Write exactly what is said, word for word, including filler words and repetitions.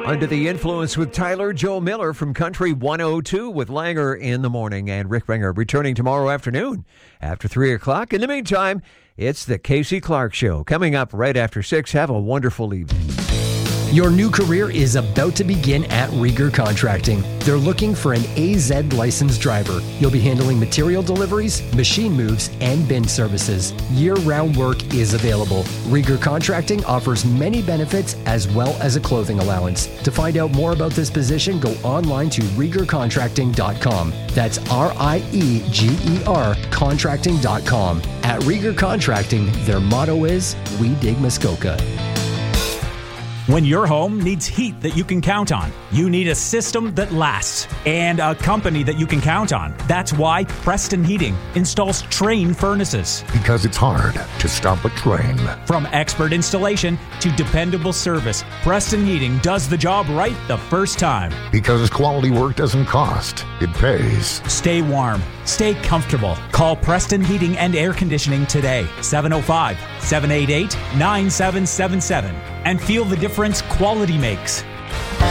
Under the Influence with Tyler Joe Miller from Country one oh two with Langer in the morning, and Rick Ringer returning tomorrow afternoon after three o'clock. In the meantime, it's the Casey Clark Show coming up right after six. Have a wonderful evening. Your new career is about to begin at Rieger Contracting. They're looking for an A Z licensed driver. You'll be handling material deliveries, machine moves, and bin services. Year-round work is available. Rieger Contracting offers many benefits as well as a clothing allowance. To find out more about this position, go online to rieger contracting dot com. That's R I E G E R contracting dot com. At Rieger Contracting, their motto is, "We dig Muskoka." When your home needs heat that you can count on, you need a system that lasts and a company that you can count on. That's why Preston Heating installs Trane furnaces. Because it's hard to stop a train. From expert installation to dependable service, Preston Heating does the job right the first time. Because quality work doesn't cost, it pays. Stay warm. Stay comfortable. Call Preston Heating and Air Conditioning today, seven oh five, seven eight eight, nine seven seven seven, and feel the difference quality makes.